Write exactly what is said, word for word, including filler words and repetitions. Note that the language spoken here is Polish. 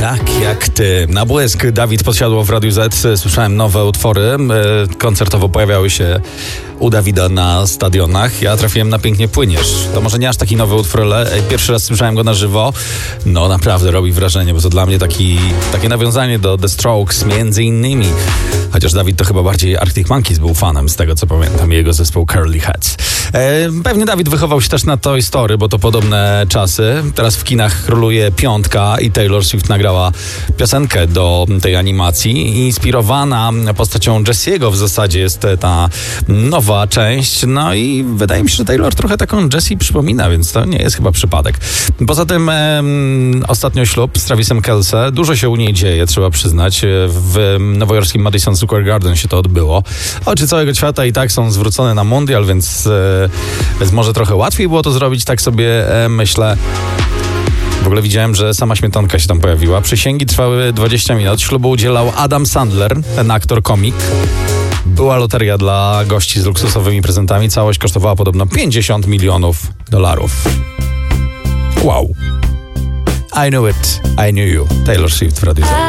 Tak jak ty. Na błysk Dawid Podsiadło w Radiu Z. Słyszałem nowe utwory. Koncertowo pojawiały się u Dawida na stadionach. Ja trafiłem na Pięknie Płyniesz. To może nie aż taki nowy utwór, ale pierwszy raz słyszałem go na żywo. No naprawdę robi wrażenie, bo to dla mnie taki, takie nawiązanie do The Strokes między innymi. Chociaż Dawid to chyba bardziej Arctic Monkeys był fanem, z tego co pamiętam, jego zespół Curly Heads. E, pewnie Dawid wychował się też na Toy Story, bo to podobne czasy. Teraz w kinach króluje Piątka i Taylor Swift nagrała piosenkę do tej animacji. Inspirowana postacią Jessiego w zasadzie jest ta nowa część. No i wydaje mi się, że Taylor trochę taką Jessie przypomina, więc to nie jest chyba przypadek. Poza tym e, ostatnio ślub z Travisem Kelce. Dużo się u niej dzieje, trzeba przyznać. W nowojorskim Madison Square Garden się to odbyło. Oczy całego świata i tak są zwrócone na mundial, więc, e, więc może trochę łatwiej było to zrobić, tak sobie e, myślę. W ogóle widziałem, że sama Śmietanka się tam pojawiła. Przysięgi trwały dwadzieścia minut. Ślubu udzielał Adam Sandler, ten aktor komik. Była loteria dla gości z luksusowymi prezentami. Całość kosztowała podobno pięćdziesiąt milionów dolarów. Wow. I knew it. I knew you. Taylor Swift w Radiu Z.